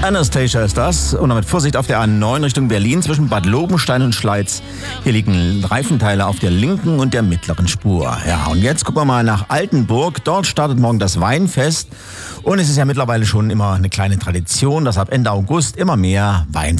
Anastasia ist das. Und damit Vorsicht auf der A9 Richtung Berlin zwischen Bad Lobenstein und Schleiz. Hier liegen Reifenteile auf der linken und der mittleren Spur. Ja, und jetzt gucken wir mal nach Altenburg. Dort startet morgen das Weinfest. Und es ist ja mittlerweile schon immer eine kleine Tradition, dass ab Ende August immer mehr Wein